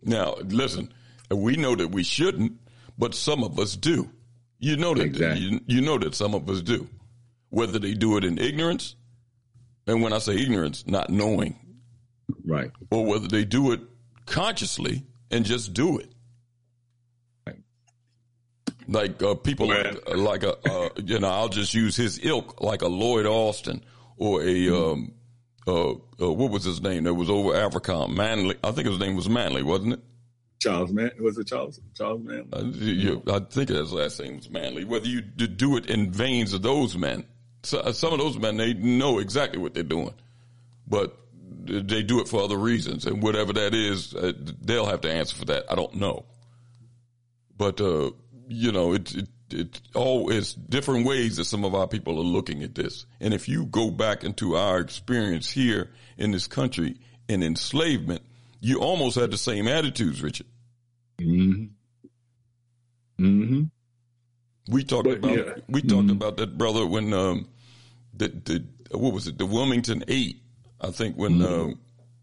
Now, listen, we know that we shouldn't, but some of us do. You know that Exactly. you know that some of us do, whether they do it in ignorance, and when I say ignorance, not knowing, Right. or whether they do it consciously and just do it. Right. Like people like I'll just use his ilk, like a Lloyd Austin or a what was his name that was over AFRICOM? Manley. I think his name was Manley, wasn't it? Charles Manley. Was it Charles Manley? I think his last name was Manley. Whether you do it in veins of those men, some of those men, they know exactly what they're doing, but they do it for other reasons, and whatever that is, they'll have to answer for that. I don't know, but it's different ways that some of our people are looking at this. And if you go back into our experience here in this country in enslavement, you almost had the same attitudes, Richard. Mm-hmm. Mm-hmm. We talked about that, brother, when what was it, the Wilmington 8, I think, when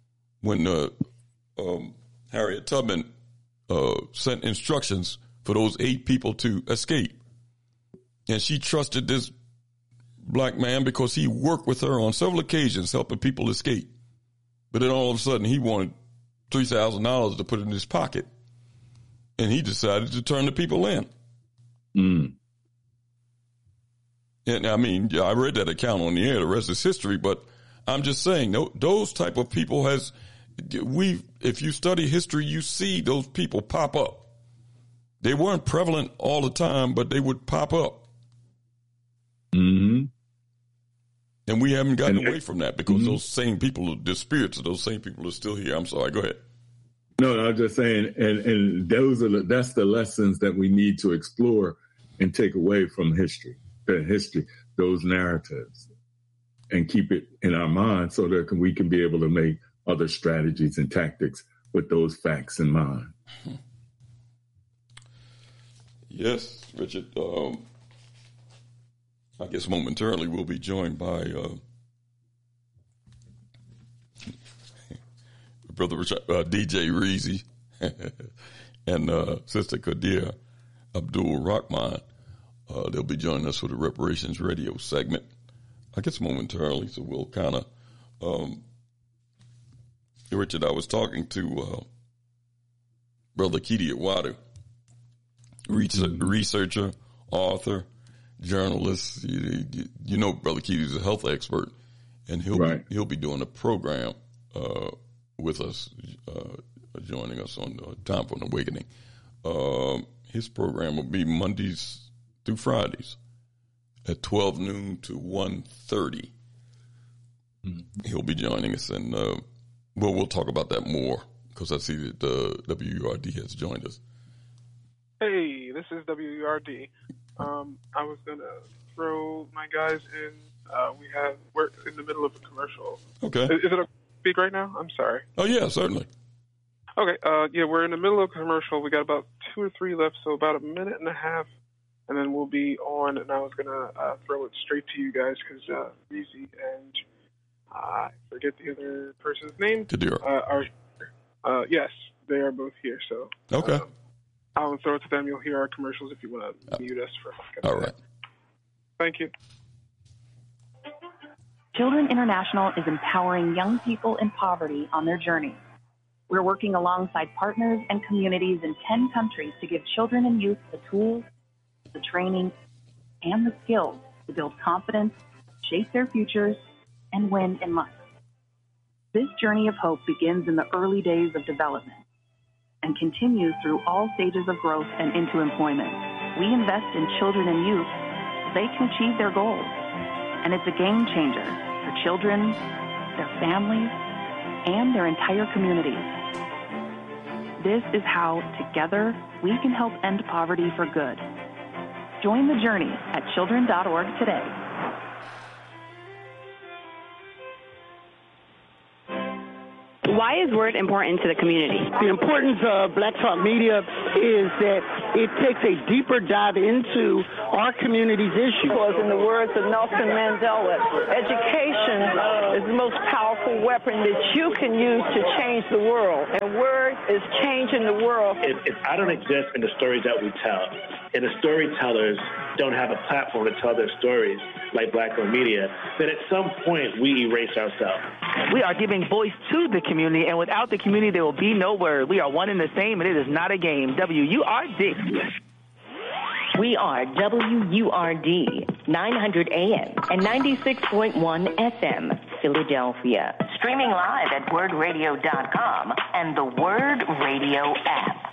Harriet Tubman sent instructions for those 8 people to escape. And she trusted this black man because he worked with her on several occasions helping people escape. But then all of a sudden he wanted $3,000 to put in his pocket. And he decided to turn the people in. Mm. And I mean, yeah, I read that account on the air. The rest is history. But I'm just saying, those type of people if you study history, you see those people pop up. They weren't prevalent all the time, but they would pop up. Mm-hmm. And we haven't gotten away from that because those same people, the spirits of those same people are still here. I'm sorry. Go ahead. No, I'm just saying, and that's the lessons that we need to explore and take away from history, those narratives, and keep it in our mind so that we can be able to make other strategies and tactics with those facts in mind. Yes, Richard. I guess momentarily we'll be joined by Brother DJ Reezy and Sister Qadir Abdul Rahman. They'll be joining us for the Reparations Radio segment, I guess momentarily, so we'll kind of... Richard, I was talking to Brother Kidi Awadu, researcher, author, journalist. You know, Brother Kidi is a health expert, and he'll be doing a program with us, joining us on Time for an Awakening. His program will be Mondays through Fridays at 12 noon to 1:30. He'll be joining us, and we'll talk about that more because I see that WURD has joined us. Hey, this is WURD. I was going to throw my guys in. We're in the middle of a commercial. Okay. Is it a speak right now? I'm sorry. Oh, yeah, certainly. Okay. We're in the middle of a commercial. We got about 2 or 3 left, so about a minute and a half, and then we'll be on. And I was going to throw it straight to you guys because Reezy and I forget the other person's name. Qadir. Yes, they are both here. So okay. I'll throw it to them. You'll hear our commercials if you want to mute us for a second. All right. Thank you. Children International is empowering young people in poverty on their journey. We're working alongside partners and communities in 10 countries to give children and youth the tools, the training, and the skills to build confidence, shape their futures, and win in life. This journey of hope begins in the early days of development and continues through all stages of growth and into employment. We invest in children and youth so they can achieve their goals. And it's a game changer for children, their families, and their entire communities. This is how, together, we can help end poverty for good. Join the journey at children.org today. Why is WORD important to the community? The importance of Black Talk Media is that it takes a deeper dive into our community's issues. Because in the words of Nelson Mandela, education is the most powerful weapon that you can use to change the world. And word is changing the world. If I don't exist in the stories that we tell, and the storytellers don't have a platform to tell their stories like Black-owned media, then at some point we erase ourselves. We are giving voice to the community, and without the community, there will be no word. We are one and the same, and it is not a game. WURD. We are WURD, 900 AM and 96.1 FM, Philadelphia. Streaming live at wordradio.com and the Word Radio app.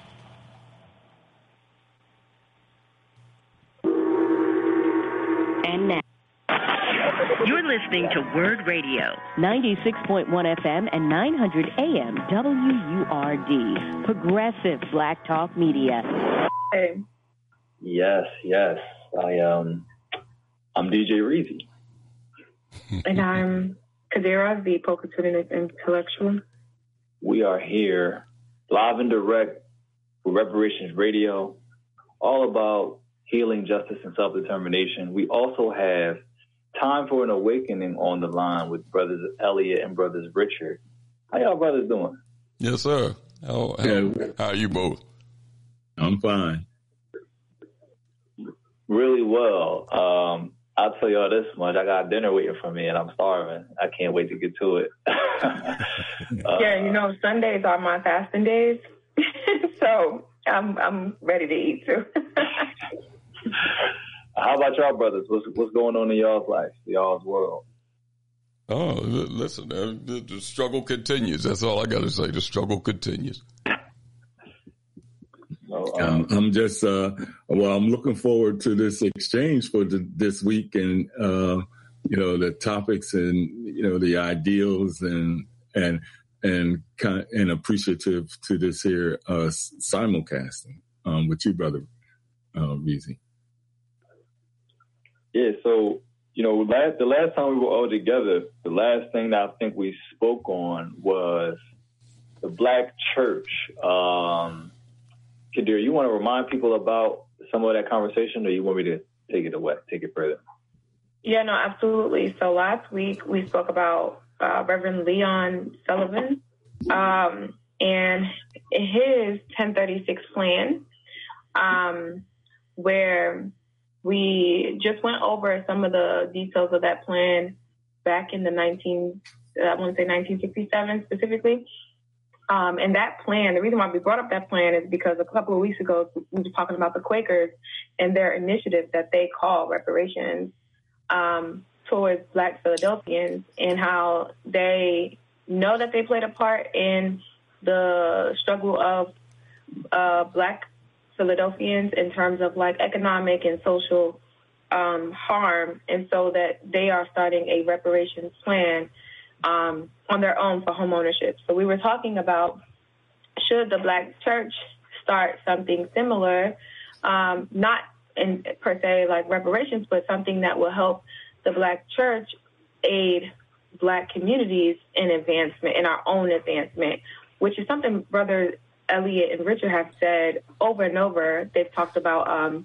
And now, you're listening to Word Radio, 96.1 FM and 900 AM, WURD, Progressive Black Talk Media. Hey. Yes. I'm DJ Reezy. And I'm Kadira, the Pocahontas intellectual. We are here live and direct for Reparations Radio, all about healing, justice, and self-determination. We also have Time for an Awakening on the line with Brothers Elliott and Brothers Richard. How y'all brothers doing? Yes, sir. How are you both? I'm fine. Really well. I'll tell y'all this much. I got dinner waiting for me, and I'm starving. I can't wait to get to it. Yeah, Sundays are my fasting days, so I'm ready to eat too. How about y'all, brothers? What's going on in y'all's life, y'all's world? Oh, listen, the struggle continues. That's all I got to say. The struggle continues. I'm just, I'm llooking forward to this exchange for this week, and the topics and the ideals and appreciative to this here simulcasting with you, brother Reezy. Yeah, so the last time we were all together, the last thing that I think we spoke on was the Black church. Kadir, you want to remind people about some of that conversation, or you want me to take it further? Yeah, no, absolutely. So last week we spoke about Reverend Leon Sullivan and his 1036 plan, where we just went over some of the details of that plan back in the 1967 specifically. And that plan, the reason why we brought up that plan is because a couple of weeks ago, we were talking about the Quakers and their initiative that they call reparations towards Black Philadelphians, and how they know that they played a part in the struggle of Black Philadelphians in terms of like economic and social harm. And so that they are starting a reparations plan on their own for home ownership. So we were talking about, should the Black church start something similar, not in per se like reparations, but something that will help the Black church aid Black communities in advancement, in our own advancement, which is something Brother Elliott and Richard have said over and over. They've talked about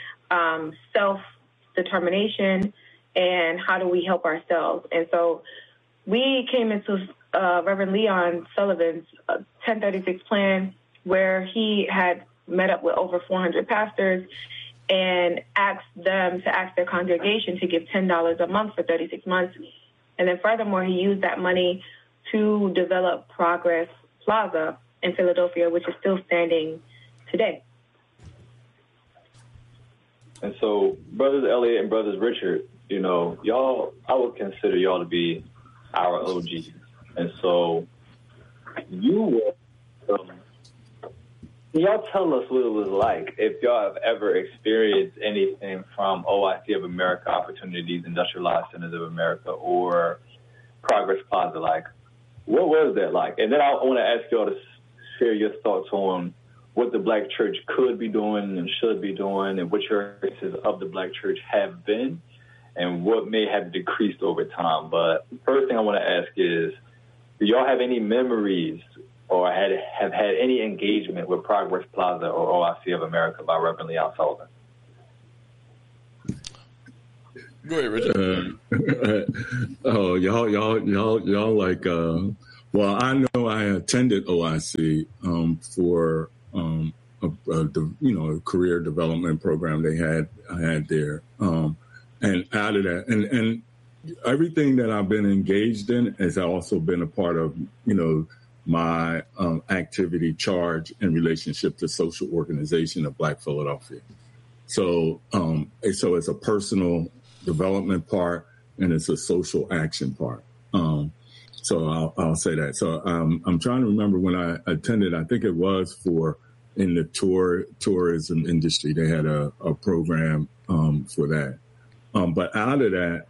self-determination and how do we help ourselves. And so we came into Reverend Leon Sullivan's 1036 plan, where he had met up with over 400 pastors and asked them to ask their congregation to give $10 a month for 36 months. And then furthermore, he used that money to develop Progress Plaza in Philadelphia, which is still standing today. And so, Brothers Elliott and Brothers Richard, y'all, I would consider y'all to be our OGs. And so y'all tell us what it was like, if y'all have ever experienced anything from OIC of America, Opportunities, Industrialized Centers of America, or Progress Plaza. Like, what was that like? And then I want to ask y'all to share your thoughts on what the Black church could be doing and should be doing, and what your experiences of the Black church have been, and what may have decreased over time. But first thing I want to ask is, do y'all have any memories or have had any engagement with Progress Plaza or OIC of America by Reverend Leon Sullivan? Go ahead, Richard. Y'all like. Well, I know I attended OIC for a career development program I had there, and out of that, and everything that I've been engaged in has also been a part of my activity charge in relationship to social organization of Black Philadelphia. So it's a personal development part and it's a social action part. So I'll say that. So I'm trying to remember when I attended. I think it was in the tourism industry. They had a program for that. But out of that,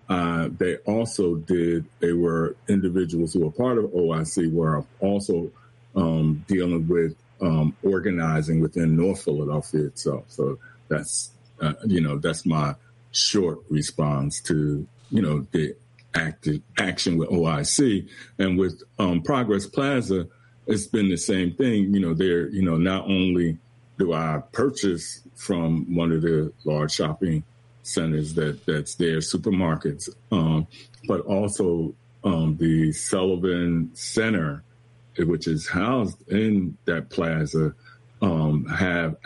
they were individuals who were part of OIC were also dealing with organizing within North Philadelphia itself. So that's my short response to, the active action with OIC. And with Progress Plaza, it's been the same thing. There, not only do I purchase from one of the large shopping centers that's there, supermarkets, but also the Sullivan Center, which is housed in that plaza, have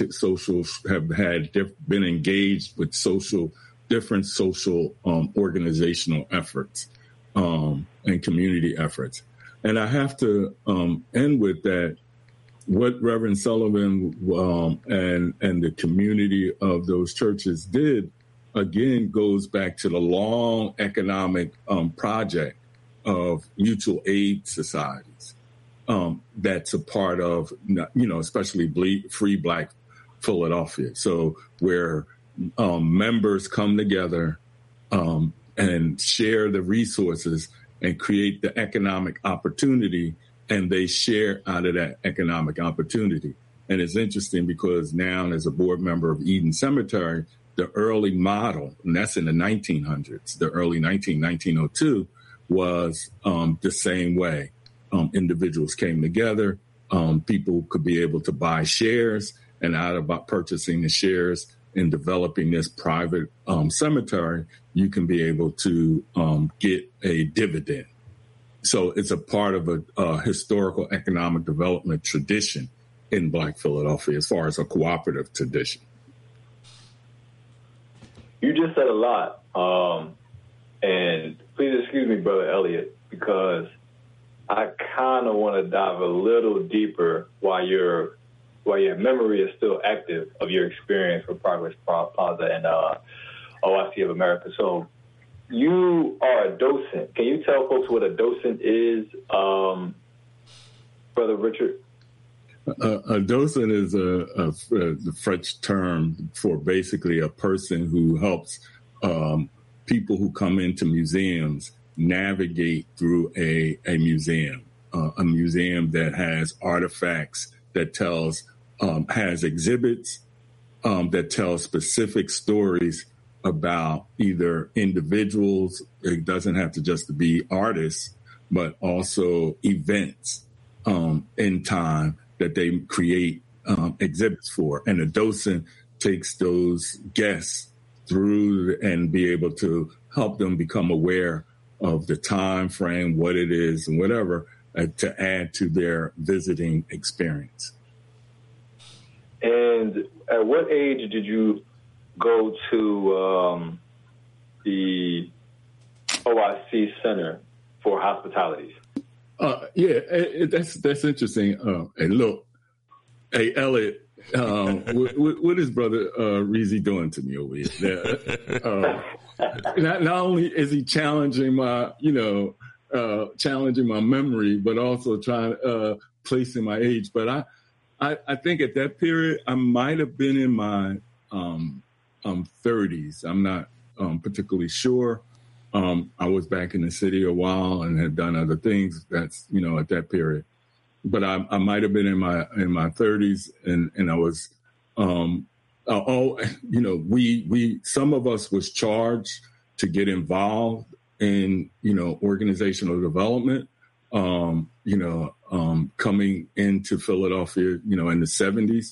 been engaged with different social organizational efforts and community efforts. And I have to end with that. What Reverend Sullivan and the community of those churches did, again, goes back to the long economic project of mutual aid societies that's a part of, especially Free Black Philadelphia. So where members come together and share the resources and create the economic opportunity, and they share out of that economic opportunity. And it's interesting because now, as a board member of Eden Cemetery, the early model, and that's in the 1900s, the early 1902, was the same way. Individuals came together, people could be able to buy shares, and out of purchasing the shares and developing this private cemetery, you can be able to get a dividend. So it's a part of a historical economic development tradition in Black Philadelphia as far as a cooperative tradition. You just said a lot. And please excuse me, Brother Elliott, because I kind of want to dive a little deeper while your memory is still active of your experience with Progress Plaza and OIC of America. So you are a docent. Can you tell folks what a docent is, Brother Richard? A docent is the French term for basically a person who helps people who come into museums navigate through a museum that has artifacts, that has exhibits, that tell specific stories about either individuals. It doesn't have to just be artists, but also events in time that they create exhibits for. And the docent takes those guests through and be able to help them become aware of the time frame, what it is, and whatever, to add to their visiting experience. And at what age did you go to the OIC Center for Hospitalities? That's interesting. Hey, look, hey, Elliot, what is Brother Reezy doing to me over here? Not only is he challenging my memory, but also trying placing my age. But I think at that period I might have been in my 30s. I'm not particularly sure. I was back in the city a while and had done other things. That's at that period. But I might have been in my 30s, and I was we some of us was charged to get involved in organizational development. coming into Philadelphia, in the 70s,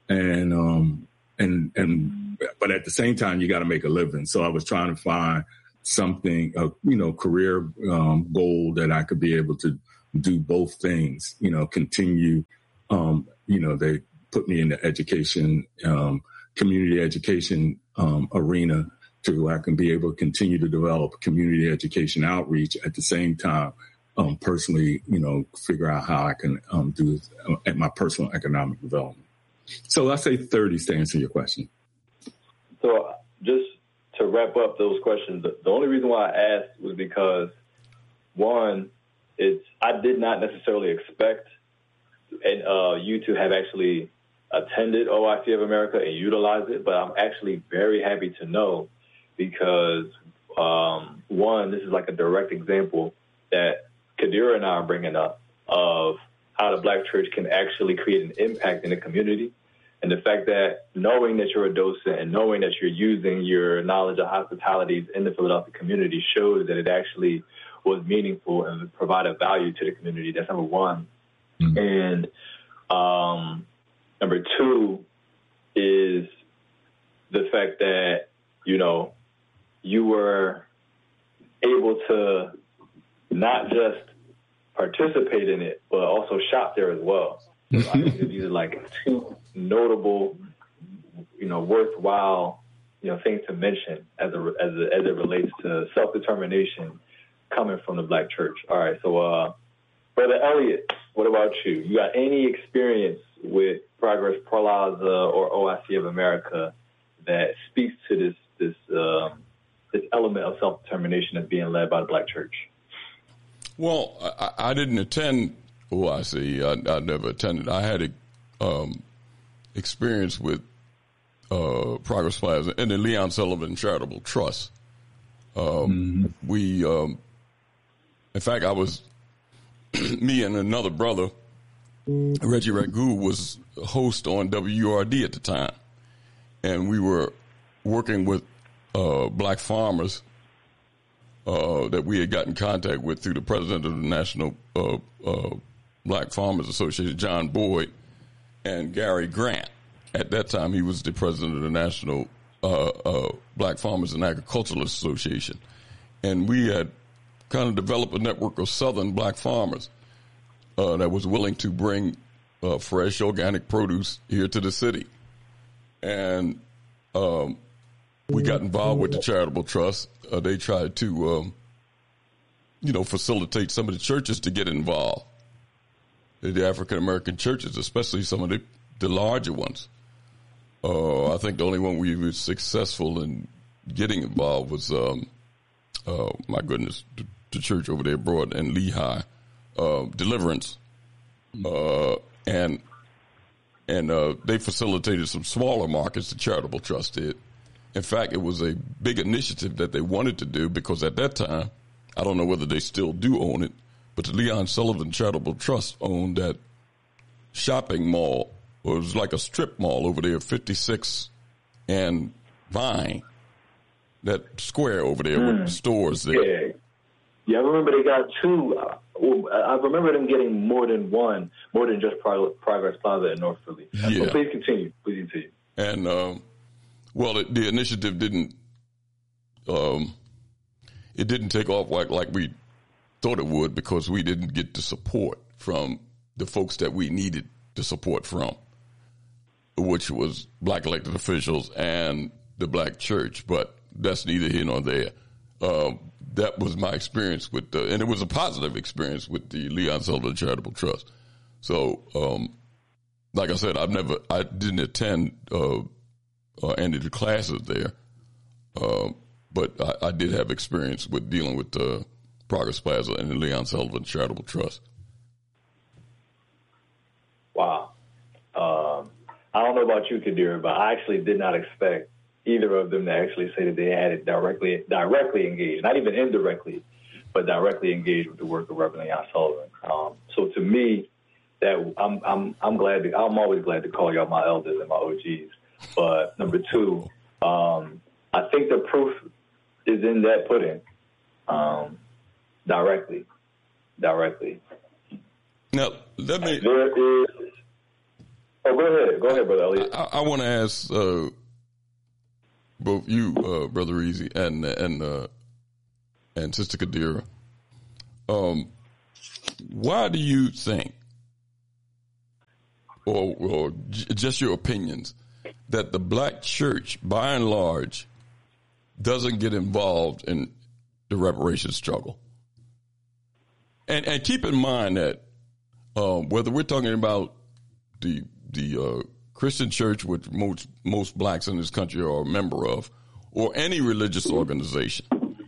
but at the same time, you got to make a living. So I was trying to find something, career goal that I could be able to do both things, continue, they put me in the education, community education arena to where I can be able to continue to develop community education outreach at the same time, personally, figure out how I can do at my personal economic development. So I say 30s to answer your question. So just to wrap up those questions, the only reason why I asked was because, one, I did not necessarily expect you to have actually attended OIC of America and utilized it, but I'm actually very happy to know because, one, this is like a direct example that Kadira and I are bringing up of how the Black church can actually create an impact in the community. And the fact that knowing that you're a docent and knowing that you're using your knowledge of hospitality in the Philadelphia community shows that it actually was meaningful and provided value to the community. That's number one. Mm-hmm. And number two is the fact that, you were able to not just participate in it, but also shop there as well. So I think that these are like two notable, worthwhile, things to mention as it relates to self-determination coming from the Black church. All right, so Brother Elliott, what about you? You got any experience with Progress Plaza or OIC of America that speaks to this element of self-determination that's being led by the Black church? Well, I didn't attend OIC. I never attended. I had experience with Progress Plaza and the Leon Sullivan Charitable Trust. We, in fact, I was, me and another brother, Reggie Ragu, was a host on WURD at the time. And we were working with Black farmers that we had got in contact with through the president of the National Black Farmers Association, John Boyd, and Gary Grant. At that time, he was the president of the National Black Farmers and Agriculturalists Association. And we had kind of developed a network of Southern Black farmers that was willing to bring fresh organic produce here to the city. And we got involved with the Charitable Trust. They tried to, facilitate some of the churches to get involved. The African-American churches, especially some of the larger ones. I think the only one we were successful in getting involved was, my goodness, the church over there abroad in Lehigh, Deliverance. And they facilitated some smaller markets, the Charitable Trust did. In fact, it was a big initiative that they wanted to do because at that time, I don't know whether they still do own it, but the Leon Sullivan Charitable Trust owned that shopping mall. It was like a strip mall over there, 56 and Vine, that square over there with the stores there. Yeah, I remember they got two. I remember them getting more than just Progress Plaza in North Philly. Yeah. So please continue. And, the initiative didn't take off like we thought it would because we didn't get the support from the folks that we needed the support from, which was Black elected officials and the Black church. But that's neither here nor there. That was my experience with and it was a positive experience with the Leon Sullivan Charitable Trust. So, like I said, I didn't attend any of the classes there, but I did have experience with dealing with Progress Plaza and the Leon Sullivan Charitable Trust. Wow. I don't know about you, Kadira, but I actually did not expect either of them to actually say that they had it directly engaged, not even indirectly, but directly engaged with the work of Reverend Leon Sullivan. So to me, that I'm always glad to call y'all my elders and my OGs. But number two, I think the proof is in that pudding, directly. Now, let me. There is. Oh, go ahead, Brother Elliott. I want to ask both you, Brother Easy, and Sister Kadira. Why do you think, or just your opinions, that the black church, by and large, doesn't get involved in the reparations struggle? And keep in mind that whether we're talking about the Christian church, which most blacks in this country are a member of, or any religious organization,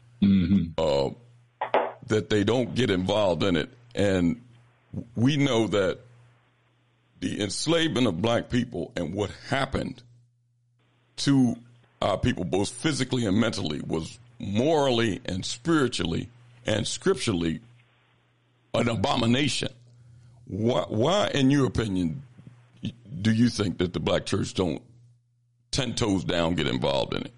that they don't get involved in it. And we know that the enslavement of black people and what happened to our people, both physically and mentally, was morally and spiritually and scripturally an abomination. Why, in your opinion, do you think that the black church don't 10 toes down get involved in it?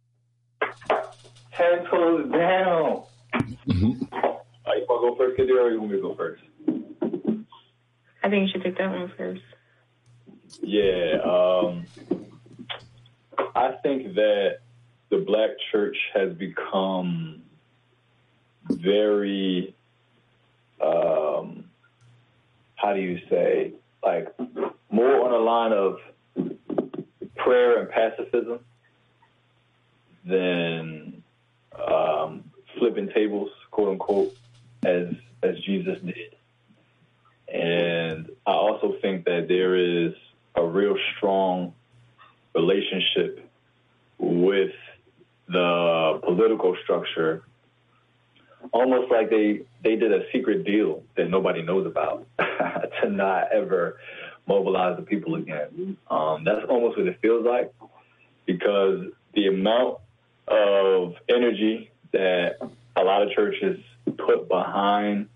10 toes down. You want to go first, Kadira, or you want me to go first? I think you should take that one first. Yeah, I think that the black church has become very, how do you say, like more on the line of prayer and pacifism than flipping tables, quote unquote, as Jesus did. And I also think that there is a real strong relationship with the political structure, almost like they did a secret deal that nobody knows about to not ever mobilize the people again. That's almost what it feels like, because the amount of energy that a lot of churches put behind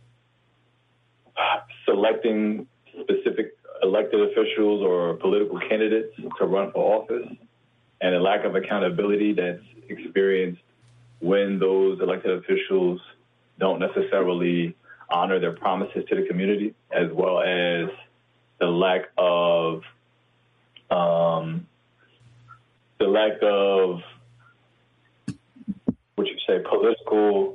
selecting specific elected officials or political candidates to run for office, and the lack of accountability that's experienced when those elected officials don't necessarily honor their promises to the community, as well as the lack of what you say, political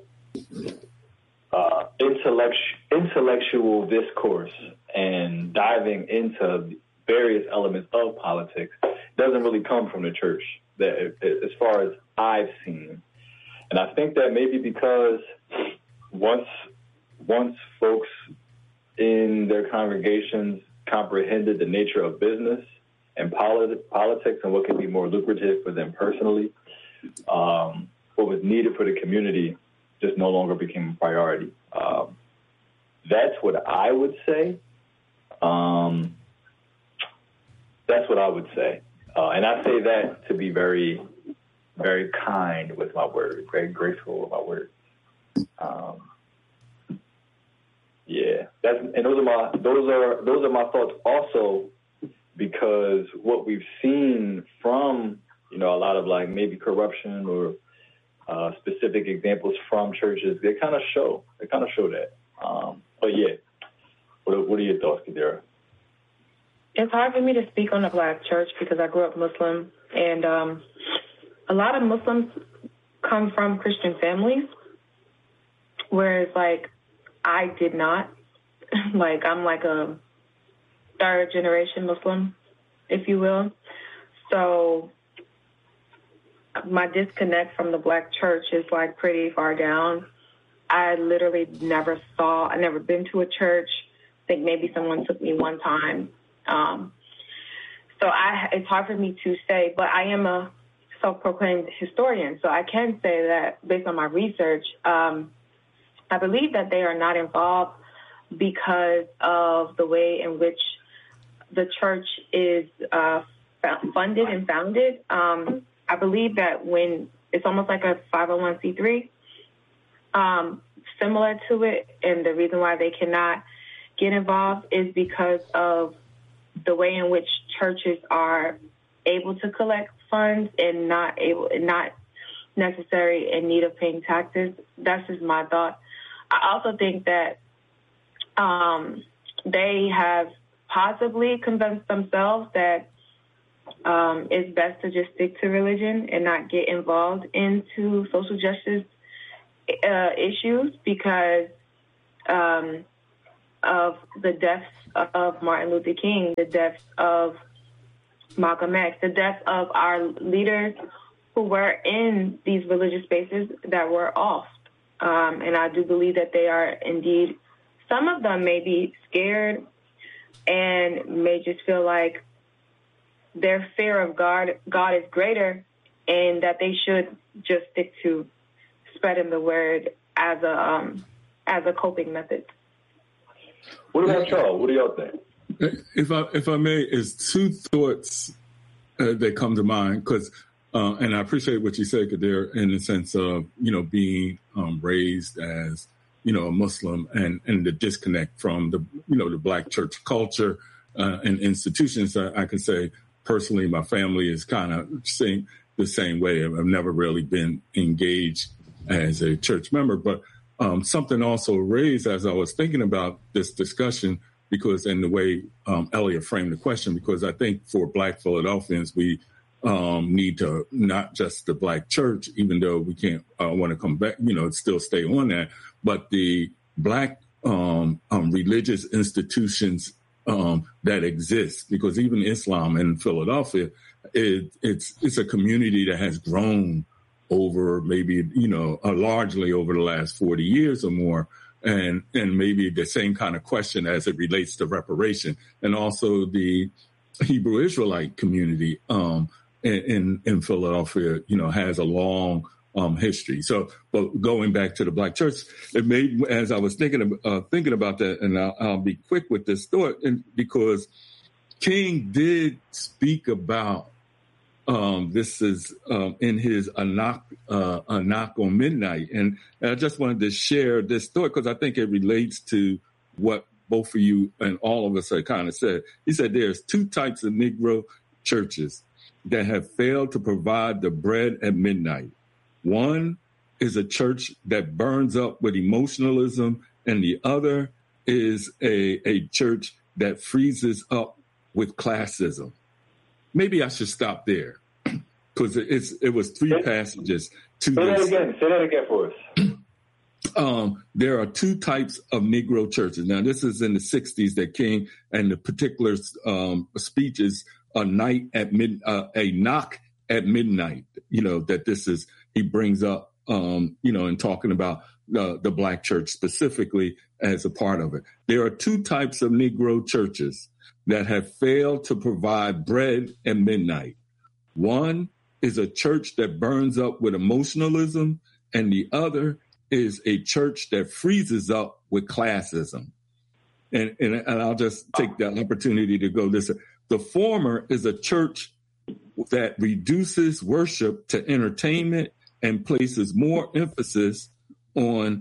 intellectual discourse and diving into various elements of politics doesn't really come from the church, that as far as I've seen. And I think that maybe because once folks in their congregations comprehended the nature of business and politics and what can be more lucrative for them personally, what was needed for the community just no longer became a priority. That's what I would say. That's what I would say. And I say that to be very, very kind with my word, very graceful with my word. Yeah, those are my thoughts also, because what we've seen from, a lot of like maybe corruption or specific examples from churches, they kind of show that. But yeah, what are your thoughts, Kadira? It's hard for me to speak on the black church because I grew up Muslim, and a lot of Muslims come from Christian families, whereas like I did not. Like I'm like a third generation Muslim, if you will. So my disconnect from the black church is like pretty far down. I literally never been to a church. I think maybe someone took me one time. So it's hard for me to say, but I am a self-proclaimed historian. So I can say that based on my research, I believe that they are not involved because of the way in which the church is funded and founded. I believe that when it's almost like a 501c3, similar to it, and the reason why they cannot get involved is because of the way in which churches are able to collect funds and not necessarily in need of paying taxes. That's just my thought. I also think that they have possibly convinced themselves that it's best to just stick to religion and not get involved into social justice issues because of the deaths of Martin Luther King, the deaths of Malcolm X, the deaths of our leaders who were in these religious spaces that were off. And I do believe that they are indeed, some of them may be scared and may just feel like their fear of God is greater and that they should just stick to spreading the word as a coping method. What about y'all? What do y'all think? If I may, is two thoughts that come to mind because, and I appreciate what you said, Kadir, in the sense of being raised as a Muslim and the disconnect from the Black church culture and institutions. I can say personally, my family is kind of the same way. I've never really been engaged as a church member, but something also raised as I was thinking about this discussion, because in the way Elliot framed the question, because I think for Black Philadelphians, we need to not just the Black church, even though we can't want to come back, still stay on that, but the Black religious institutions that exist, because even Islam in Philadelphia, it's a community that has grown over maybe, largely over the last 40 years or more. And maybe the same kind of question as it relates to reparation. And also the Hebrew Israelite community in Philadelphia, has a long history. So, but going back to the Black church, it made, as I was thinking about that, and I'll be quick with this thought, because King did speak about this is in his A Knock on Midnight. And I just wanted to share this thought because I think it relates to what both of you and all of us have kind of said. He said there's two types of Negro churches that have failed to provide the bread at midnight. One is a church that burns up with emotionalism, and the other is a church that freezes up with classism. Maybe I should stop there because it was three passages to this. Say that again for us. There are two types of Negro churches. Now, this is in the 60s that King and the particular speech is a knock at midnight, that this is, he brings up, in talking about the Black church specifically as a part of it. There are two types of Negro churches that have failed to provide bread at midnight. One is a church that burns up with emotionalism, and the other is a church that freezes up with classism. And I'll just take that opportunity to go this. The former is a church that reduces worship to entertainment and places more emphasis on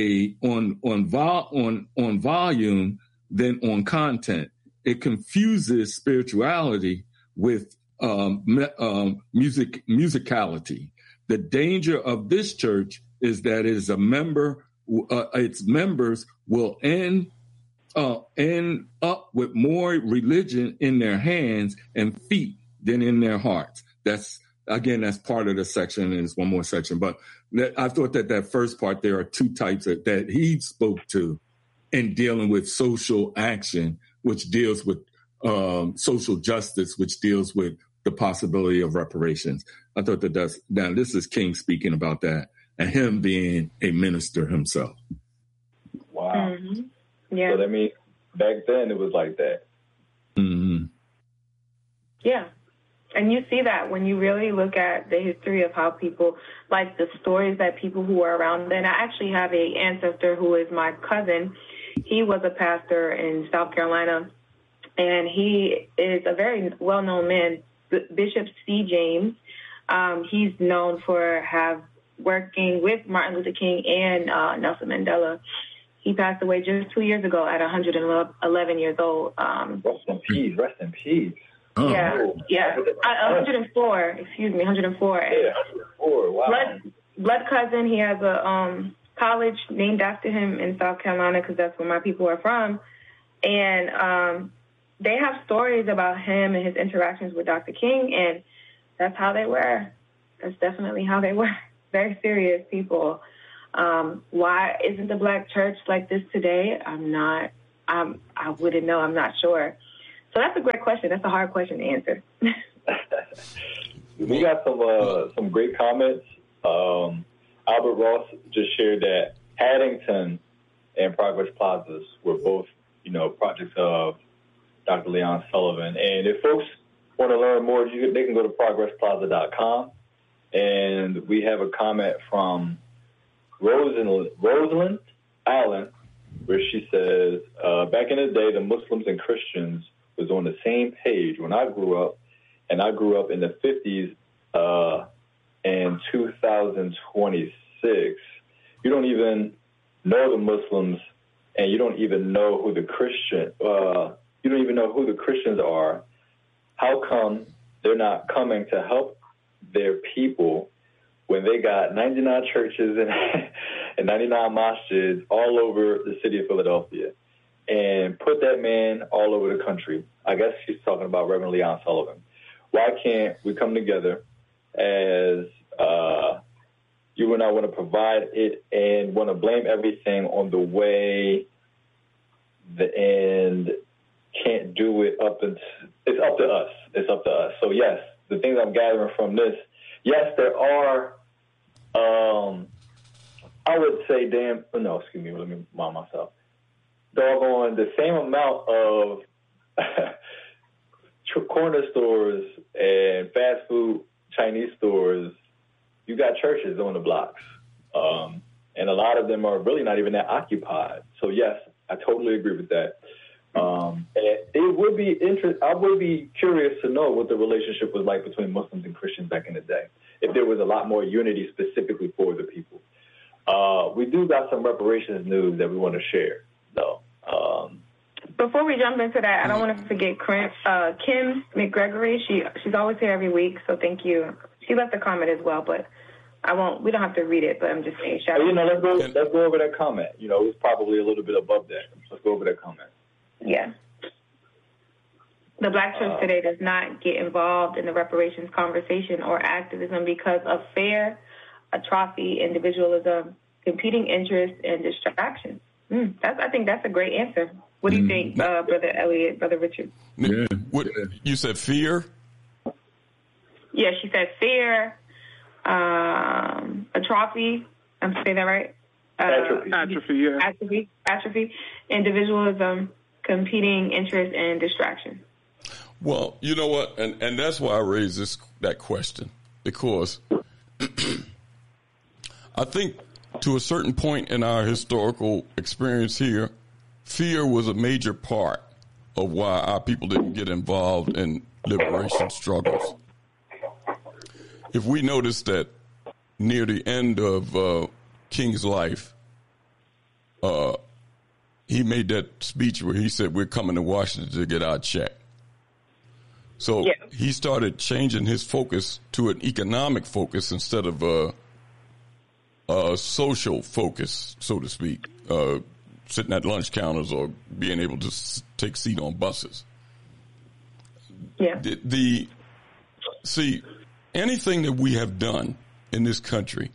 volume than on content. It confuses spirituality with musicality. The danger of this church is that its members will end up with more religion in their hands and feet than in their hearts. That's part of the section, and it's one more section. But I thought that first part, there are two types that he spoke to in dealing with social action, which deals with social justice, which deals with the possibility of reparations. I thought now this is King speaking about that, and him being a minister himself. Wow. Mm-hmm. Yeah. So that means back then it was like that. Mm-hmm. Yeah. And you see that when you really look at the history of how people, like the stories that people who were around then. I actually have an ancestor who is my cousin. He was a pastor in South Carolina, and he is a very well-known man, Bishop C. James. He's known for working with Martin Luther King and Nelson Mandela. He passed away just 2 years ago at 111 years old. Rest in peace. Rest in peace. Oh. Yeah. 104. Excuse me, 104. Yeah, 104. Wow. Blood cousin. He has a college named after him in South Carolina because that's where my people are from. And they have stories about him and his interactions with Dr. King, and that's how they were. That's definitely how they were. Very serious people. Why isn't the Black church like this today? I wouldn't know. I'm not sure. So that's a great question. That's a hard question to answer. We got some great comments. Albert Ross just shared that Haddington and Progress Plazas were both, projects of Dr. Leon Sullivan. And if folks want to learn more, they can go to progressplaza.com. And we have a comment from Rosalind Allen, where she says, back in the day, the Muslims and Christians was on the same page when I grew up, and I grew up in the 50s and 2026. You don't even know the Muslims, and you don't even know who the Christians are. How come they're not coming to help their people when they got 99 churches and 99 masjids all over the city of Philadelphia, and put that man all over the country? I guess she's talking about Reverend Leon Sullivan. Why can't we come together as you and I want to provide it and want to blame everything on the way and can't do it it's up to us. It's up to us. So yes, the things I'm gathering from this, yes, there are, I would say, let me mind myself. Doggone the same amount of corner stores and fast food Chinese stores, you got churches on the blocks. And a lot of them are really not even that occupied. So yes, I totally agree with that. And it would be I would be curious to know what the relationship was like between Muslims and Christians back in the day, if there was a lot more unity specifically for the people. We do got some reparations news that we want to share, though. Before we jump into that, I don't want to forget Kim McGregory. She's always here every week, so thank you. She left a comment as well, but we don't have to read it, but I'm just saying shout out. Let's go over that comment. It was probably a little bit above that. Let's go over that comment. Yeah. The Black church today does not get involved in the reparations conversation or activism because of fear, atrophy, individualism, competing interests, and distractions. I think that's a great answer. What do you think, Brother Elliot, Brother Richard? Yeah. What, you said fear? Yeah, she said fear, atrophy. I'm saying that right? Atrophy, individualism, competing interest, and distraction. Well, you know what, and that's why I raised that question, because I think to a certain point in our historical experience here, fear was a major part of why our people didn't get involved in liberation struggles. If we notice that near the end of King's life, he made that speech where he said, we're coming to Washington to get our check. So he started changing his focus to an economic focus instead of a social focus, so to speak, sitting at lunch counters or being able to take seat on buses. Yeah. See, anything that we have done in this country,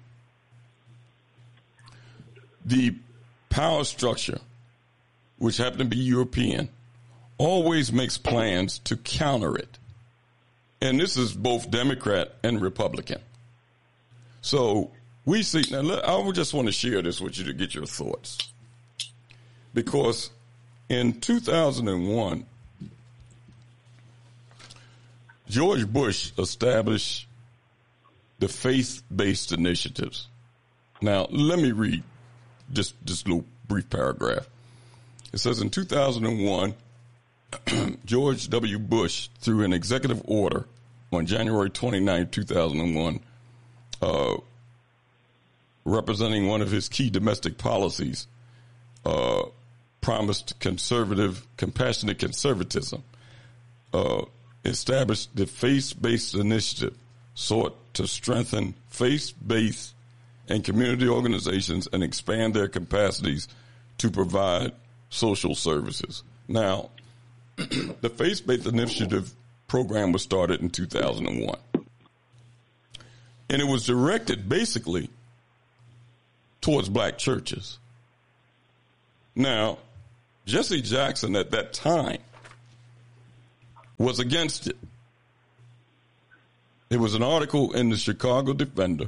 the power structure, which happened to be European, always makes plans to counter it. And this is both Democrat and Republican. So we see, now I just want to share this with you to get your thoughts. Because in 2001, George Bush established the faith-based initiatives. Now, let me read this little brief paragraph. It says in 2001, George W. Bush, through an executive order on January 29, 2001, representing one of his key domestic policies, promised compassionate conservatism, established the faith-based initiative, sought to strengthen faith-based and community organizations and expand their capacities to provide social services. Now, the Faith-Based Initiative program was started in 2001. And it was directed basically towards black churches. Now, Jesse Jackson at that time was against it. There was an article in the Chicago Defender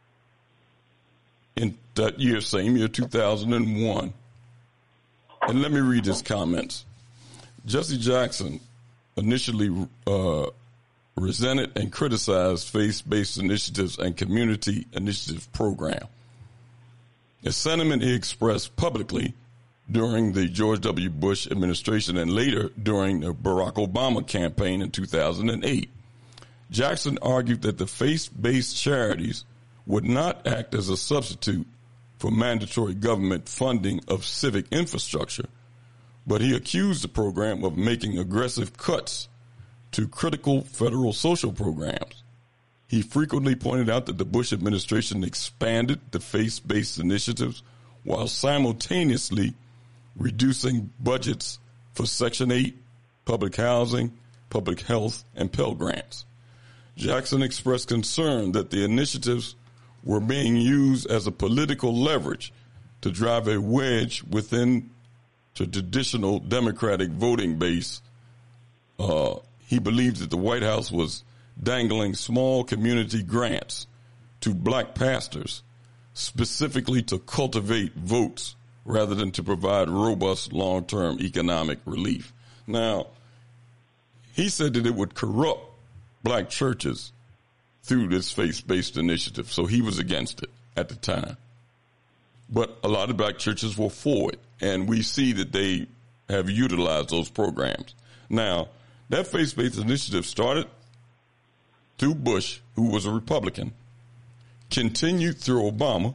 in that year, same year, 2001. And let me read his comments. Jesse Jackson initially resented and criticized faith-based initiatives and community initiative program. A sentiment he expressed publicly during the George W. Bush administration and later during the Barack Obama campaign in 2008. Jackson argued that the faith-based charities would not act as a substitute for mandatory government funding of civic infrastructure, but he accused the program of making aggressive cuts to critical federal social programs. He frequently pointed out that the Bush administration expanded the faith-based initiatives while simultaneously reducing budgets for Section 8, public housing, public health, and Pell Grants. Jackson expressed concern that the initiatives were being used as a political leverage to drive a wedge within the traditional Democratic voting base. He believed that the White House was dangling small community grants to black pastors, specifically to cultivate votes rather than to provide robust long-term economic relief. Now, he said that it would corrupt black churches through this faith-based initiative, so he was against it at the time. But a lot of black churches were for it, and we see that they have utilized those programs. Now, that faith-based initiative started through Bush, who was a Republican, continued through Obama.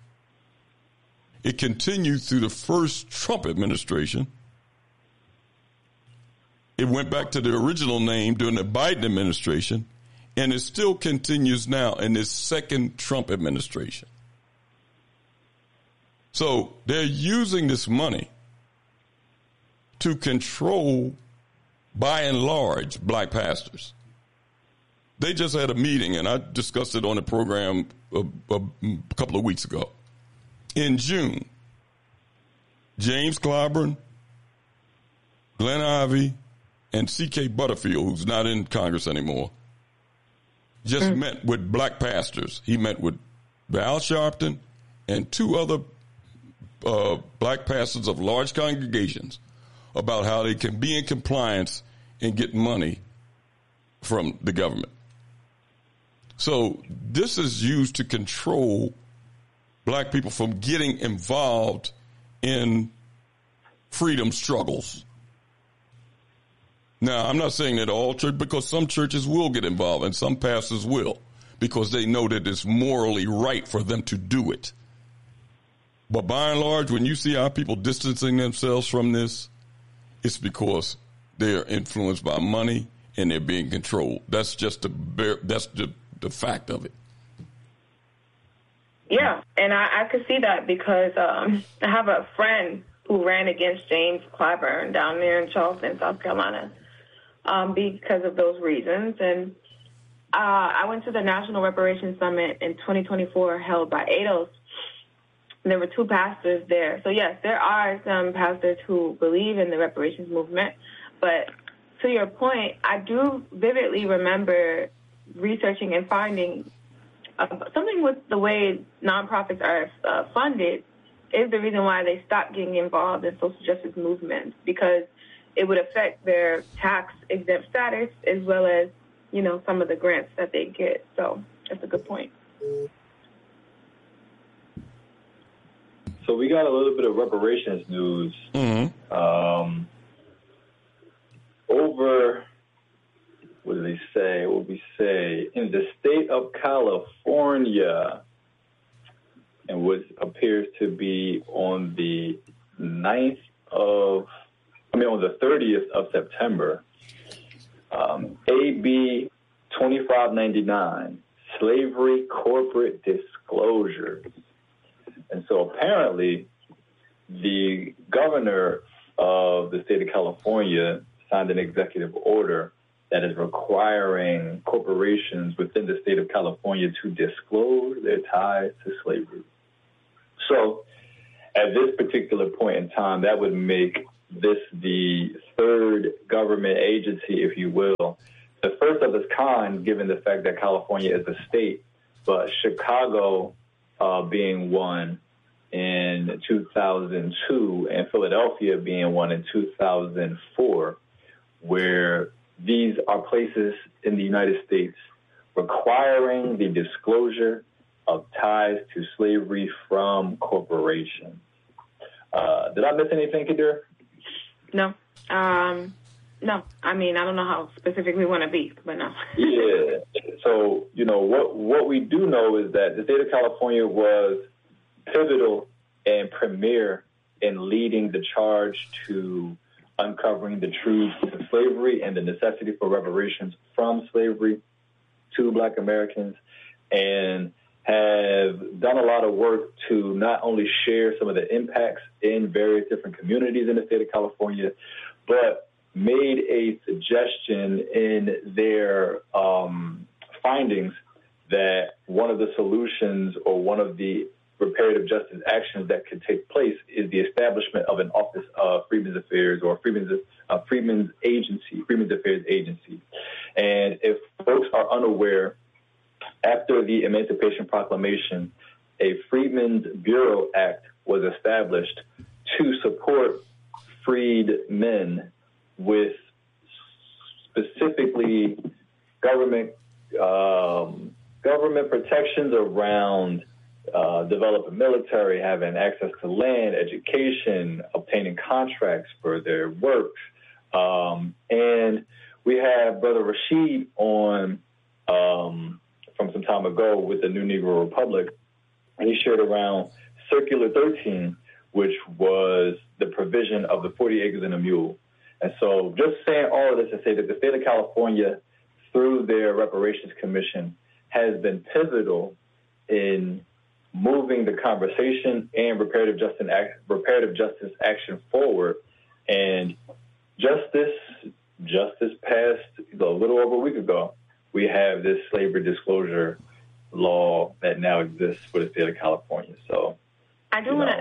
It continued through the first Trump administration. It went back to the original name during the Biden administration, and it still continues now in this second Trump administration. So they're using this money to control, by and large, black pastors. They just had a meeting, and I discussed it on the program a couple of weeks ago. In June, James Clyburn, Glenn Ivey, and C.K. Butterfield, who's not in Congress anymore, just met with black pastors. He met with Al Sharpton and two other black pastors of large congregations about how they can be in compliance and get money from the government. So this is used to control black people from getting involved in freedom struggles. Now, I'm not saying that all churches, because some churches will get involved and some pastors will, because they know that it's morally right for them to do it. But by and large, when you see our people distancing themselves from this, it's because they are influenced by money and they're being controlled. That's just the fact of it. Yeah, and I could see that because I have a friend who ran against James Clyburn down there in Charleston, South Carolina, because of those reasons. And I went to the National Reparations Summit in 2024 held by ADOS. And there were two pastors there. So, yes, there are some pastors who believe in the reparations movement. But to your point, I do vividly remember researching and finding something with the way nonprofits are funded is the reason why they stopped getting involved in social justice movements, because it would affect their tax-exempt status as well as, you know, some of the grants that they get. So that's a good point. So we got a little bit of reparations news. Over, what did they say? What we say? In the state of California, and what appears to be on the 30th of September, AB 2599, slavery corporate disclosures. And so apparently the governor of the state of California signed an executive order that is requiring corporations within the state of California to disclose their ties to slavery. So at this particular point in time, that would make this the third government agency, if you will, the first of its kind, given the fact that California is a state, but Chicago being one in 2002 and Philadelphia being one in 2004, where these are places in the United States requiring the disclosure of ties to slavery from corporations. Did I miss anything, Kadir? No. No. I mean, I don't know how specific we want to be, but no. Yeah. So, what we do know is that the state of California was pivotal and premier in leading the charge to uncovering the truth of slavery and the necessity for reparations from slavery to Black Americans, and have done a lot of work to not only share some of the impacts in various different communities in the state of California, but made a suggestion in their findings that one of the solutions or one of the reparative justice actions that could take place is the establishment of an Office of Freedmen's Affairs or Freedmen's Affairs Agency. And if folks are unaware, after the Emancipation Proclamation, a Freedmen's Bureau Act was established to support freed men with specifically government protections around developing military, having access to land, education, obtaining contracts for their works. And we have Brother Rashid on from some time ago with the New Negro Republic, and he shared around Circular 13, which was the provision of the 40 acres and a mule. And so just saying all of this to say that the state of California, through their Reparations Commission, has been pivotal in moving the conversation and reparative justice action forward. And just this past, a little over a week ago, we have this slavery disclosure law that now exists for the state of California. So I do want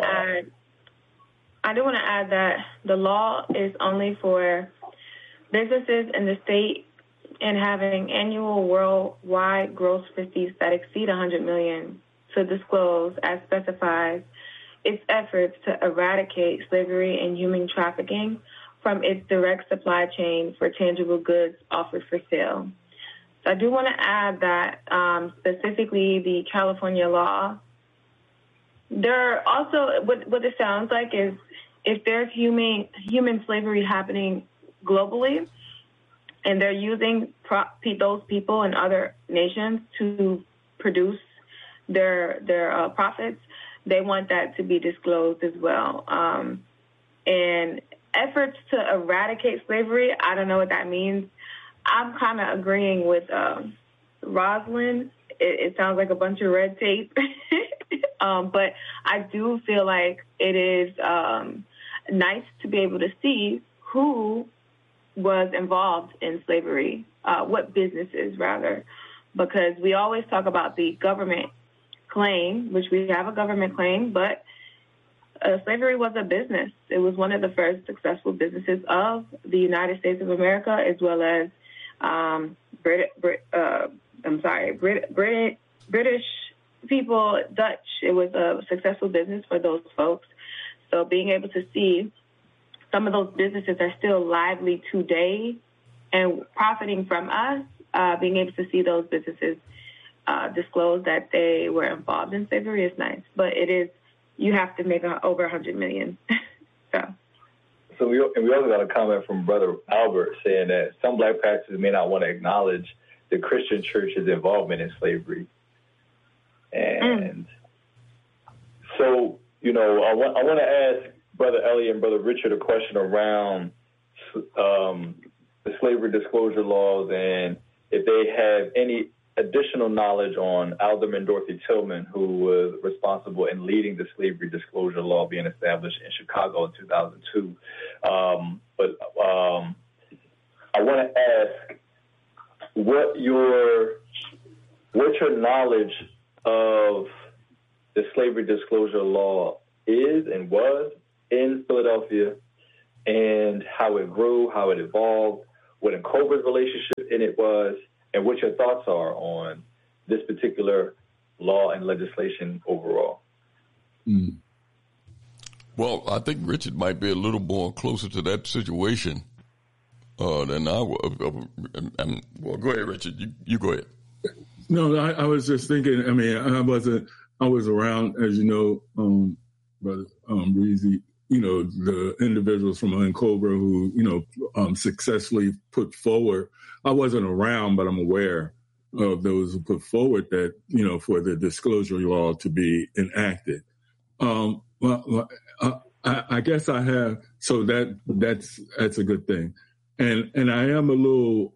to add that the law is only for businesses in the state and having annual worldwide gross receipts that exceed $100 million to disclose, as specifies, its efforts to eradicate slavery and human trafficking from its direct supply chain for tangible goods offered for sale. So I do want to add that specifically the California law, there are also, what it sounds like is if there's human slavery happening globally and they're using those people in other nations to produce their profits, they want that to be disclosed as well. And efforts to eradicate slavery, I don't know what that means. I'm kind of agreeing with Rosalind. It sounds like a bunch of red tape. But I do feel like it is nice to be able to see who was involved in slavery, what businesses, rather, because we always talk about the government claim, which we have a government claim, but slavery was a business. It was one of the first successful businesses of the United States of America, as well as British people, Dutch. It was a successful business for those folks. So being able to see some of those businesses are still lively today and profiting from us, being able to see those businesses disclose that they were involved in slavery is nice. But it is, you have to make over $100 million. So we also got a comment from Brother Albert saying that some Black pastors may not want to acknowledge the Christian church's involvement in slavery. And so, I want to ask Brother Elliot and Brother Richard a question around the slavery disclosure laws and if they have any additional knowledge on Alderman Dorothy Tillman, who was responsible in leading the slavery disclosure law being established in Chicago in 2002. But I want to ask what your knowledge of the slavery disclosure law is and was in Philadelphia, and how it grew, how it evolved, what N'COBRA's relationship in it was, and what your thoughts are on this particular law and legislation overall. Mm. Well, I think Richard might be a little more closer to that situation than I was. Well, go ahead, Richard. You go ahead. No, I was just thinking, I mean, I was around, as you know, Brother Breezy, you know, the individuals from N'COBRA who, you know, successfully put forward. I wasn't around, but I'm aware of those who put forward that, you know, for the disclosure law to be enacted. Well, I guess I have, so that's a good thing. And I am a little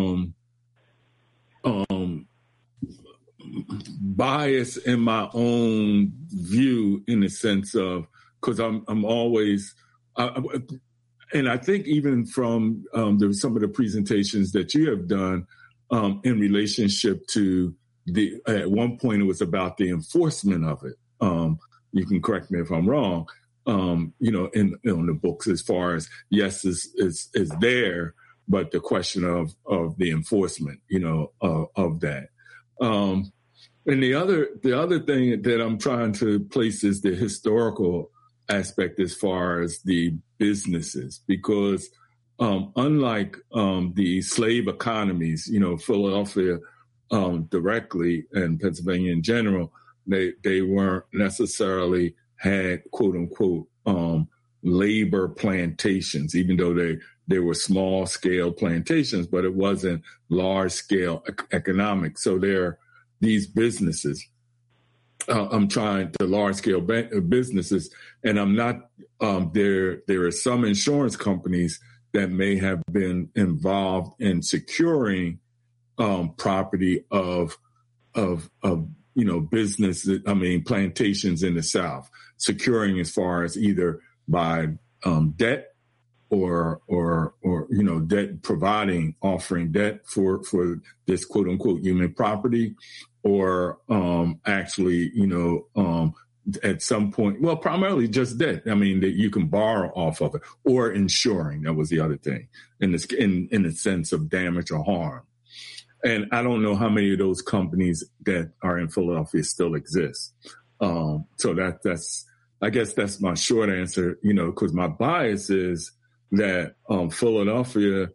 biased in my own view, in the sense of, because I'm always, and I think even from some of the presentations that you have done in relationship to at one point it was about the enforcement of it. You can correct me if I'm wrong. You know, in the books, as far as yes is there, but the question of the enforcement, you know, of that. And the other thing that I'm trying to place is the historical aspect as far as the businesses, because unlike the slave economies, you know, Philadelphia directly and Pennsylvania in general, they weren't necessarily had quote unquote labor plantations, even though they were small scale plantations, but it wasn't large scale economic. So these businesses, I'm trying to large scale businesses, and I'm not, there are some insurance companies that may have been involved in securing property of you know, business, plantations in the South, securing as far as either by debt or you know, debt, offering debt for this quote unquote human property, or actually, you know, at some point, well, primarily just debt. I mean, that you can borrow off of it, or insuring. That was the other thing in the sense of damage or harm. And I don't know how many of those companies that are in Philadelphia still exist. So that's, I guess that's my short answer, you know, because my bias is that Philadelphia,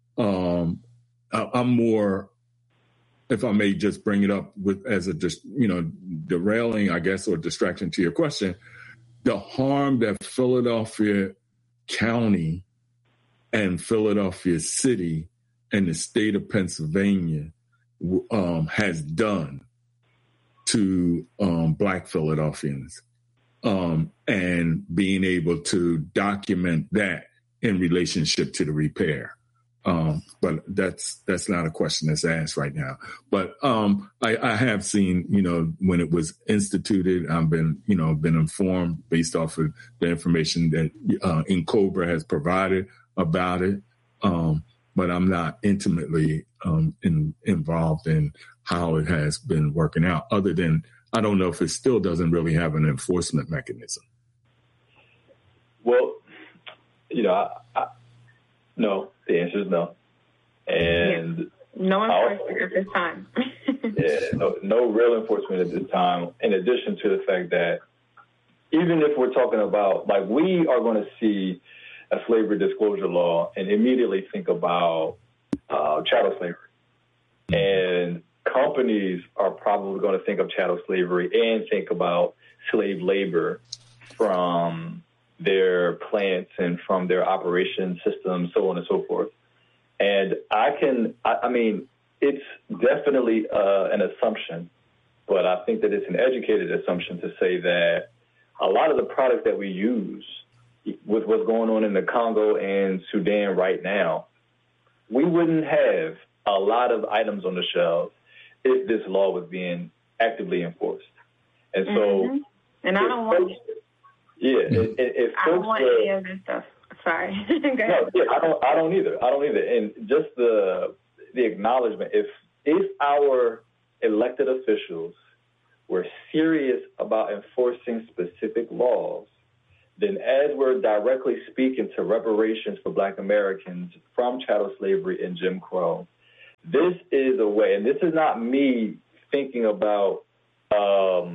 I'm more, if I may just bring it up as a, you know, derailing, I guess, or distraction to your question, the harm that Philadelphia County and Philadelphia City and the state of Pennsylvania has done to Black Philadelphians, and being able to document that in relationship to the repair. But that's not a question that's asked right now. But I have seen, you know, when it was instituted, I've been informed based off of the information that N'COBRA has provided about it. But I'm not intimately involved in how it has been working out, other than I don't know if it still doesn't really have an enforcement mechanism. Well, you know, no, the answer is no. And no enforcement at this time. Yeah, no real enforcement at this time, in addition to the fact that even if we're talking about, like, we are going to see a slavery disclosure law and immediately think about chattel slavery. And companies are probably going to think of chattel slavery and think about slave labor from their plants and from their operation systems, so on and so forth. And I mean, it's definitely an assumption, but I think that it's an educated assumption to say that a lot of the products that we use, with what's going on in the Congo and Sudan right now, we wouldn't have a lot of items on the shelves if this law was being actively enforced. And so, and I don't want it. Yeah, I don't want any of this stuff. Sorry. Go ahead. No, yeah, I don't either. And just the acknowledgement, if our elected officials were serious about enforcing specific laws, then as we're directly speaking to reparations for Black Americans from chattel slavery and Jim Crow, this is a way, and this is not me thinking about, no,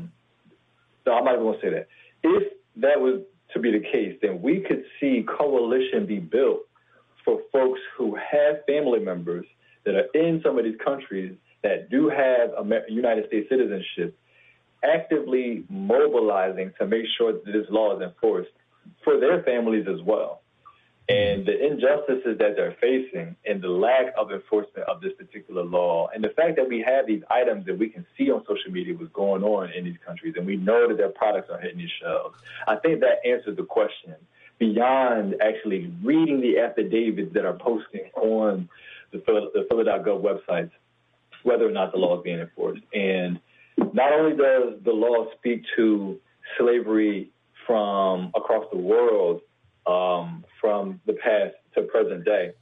I'm not even going to say that. If that was to be the case, then we could see coalition be built for folks who have family members that are in some of these countries that do have United States citizenship, actively mobilizing to make sure that this law is enforced for their families as well. And the injustices that they're facing and the lack of enforcement of this particular law, and the fact that we have these items that we can see on social media what's going on in these countries, and we know that their products are hitting these shelves, I think that answers the question beyond actually reading the affidavits that are posting on the Phila.gov websites, whether or not the law is being enforced. And not only does the law speak to slavery from across the world, from the past to present day,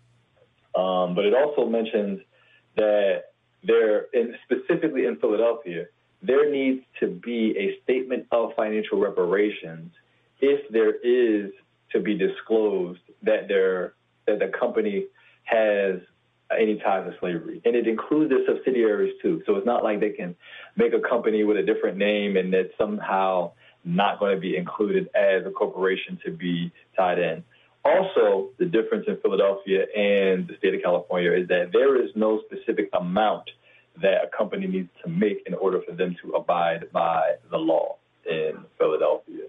but it also mentions that specifically in Philadelphia, there needs to be a statement of financial reparations if there is to be disclosed that the company has any ties to slavery. And it includes their subsidiaries too. So it's not like they can make a company with a different name and that's somehow not going to be included as a corporation to be tied in. Also, the difference in Philadelphia and the state of California is that there is no specific amount that a company needs to make in order for them to abide by the law in Philadelphia.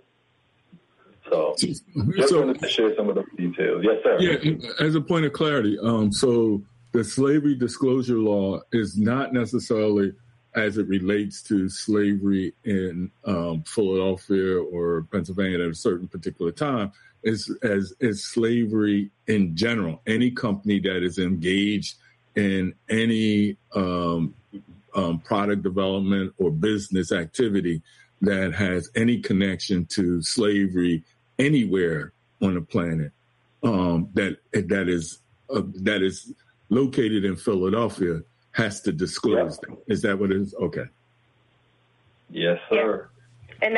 So just wanted to share some of those details. Yes, sir. Yeah, as a point of clarity, so the slavery disclosure law is not necessarily as it relates to slavery in Philadelphia or Pennsylvania at a certain particular time, is slavery in general. Any company that is engaged in any product development or business activity that has any connection to slavery anywhere on the planet that is located in Philadelphia has to disclose them. Is that what it is? Okay. Yes, sir. And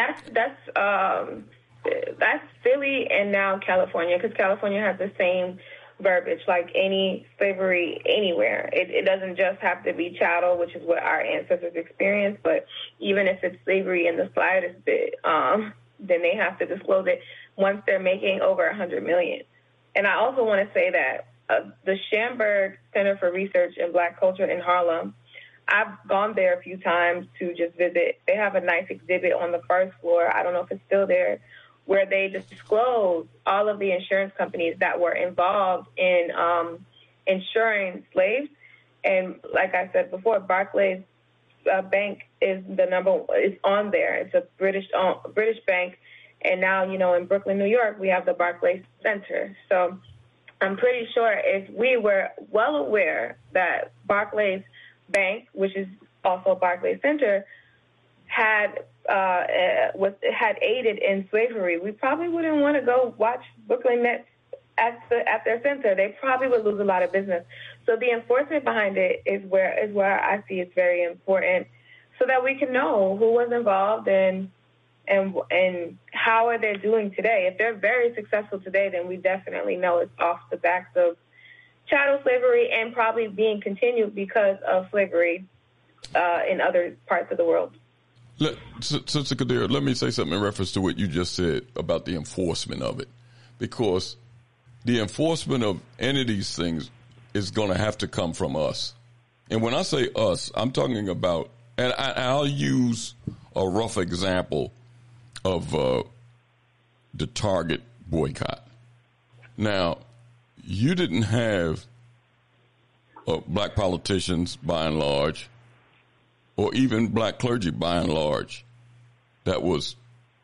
that's Philly and now California, because California has the same verbiage, like any slavery anywhere. It doesn't just have to be chattel, which is what our ancestors experienced, but even if it's slavery in the slightest bit, then they have to disclose it once they're making over $100 million. And I also want to say that the Schamberg Center for Research in Black Culture in Harlem, I've gone there a few times to just visit. They have a nice exhibit on the first floor. I don't know if it's still there, where they just disclose all of the insurance companies that were involved in insuring slaves. And like I said before, Barclays Bank is is on there. It's a British bank. And now, in Brooklyn, New York, we have the Barclays Center. So I'm pretty sure if we were well aware that Barclays Bank, which is also Barclays Center, had aided in slavery, we probably wouldn't want to go watch Brooklyn Nets at their center. They probably would lose a lot of business. So the enforcement behind it is where I see it's very important, so that we can know who was involved and how are they doing today. If they're very successful today, then we definitely know it's off the backs of chattel slavery and probably being continued because of slavery in other parts of the world. Sister Kadira, let me say something in reference to what you just said about the enforcement of it, because the enforcement of any of these things is going to have to come from us. And when I say us, I'm talking about, and I'll use a rough example of the Target boycott. Now, you didn't have black politicians, by and large, or even black clergy, by and large, that was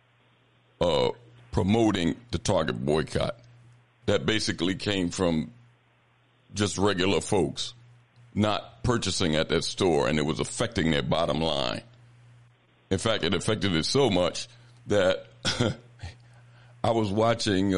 promoting the Target boycott. That basically came from just regular folks. not purchasing at that store, and it was affecting their bottom line. In fact, it affected it so much that I was watching,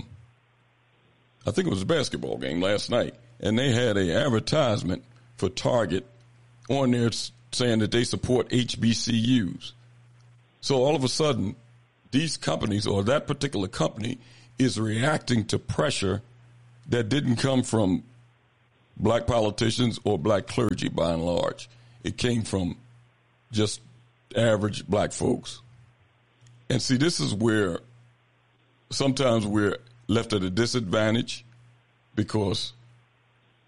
I think it was a basketball game last night, and they had an advertisement for Target on there saying that they support HBCUs. So all of a sudden, these companies, or that particular company, is reacting to pressure that didn't come from black politicians or black clergy by and large. It came from just average black folks. And see, this is where sometimes we're left at a disadvantage because